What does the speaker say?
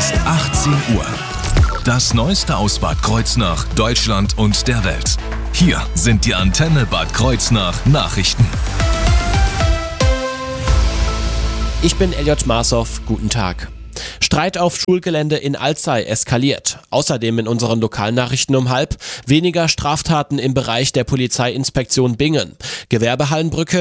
ist 18 Uhr. Das Neueste aus Bad Kreuznach, Deutschland und der Welt. Hier sind die Antenne Bad Kreuznach Nachrichten. Ich bin Elliot Marsow, guten Tag. Streit auf Schulgelände in Alzey eskaliert. Außerdem in unseren Lokalnachrichten um 12:30 weniger Straftaten im Bereich der Polizeiinspektion Bingen. Gewerbehallenbrücke